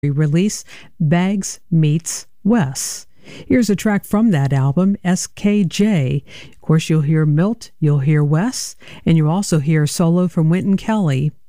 release, Bags Meets Wes. Here's a track from that album, SKJ. Of course, you'll hear Milt, you'll hear Wes, and you'll also hear solo from Wynton Kelly.